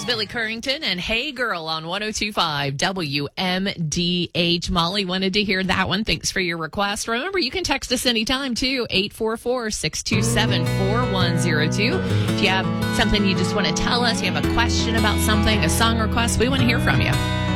Billy Currington and Hey Girl on 102.5 WMDH. Molly wanted to hear that one. Thanks for your request. Remember, you can text us anytime, too, 844-627-4102. If you have something you just want to tell us, you have a question about something, a song request, we want to hear from you.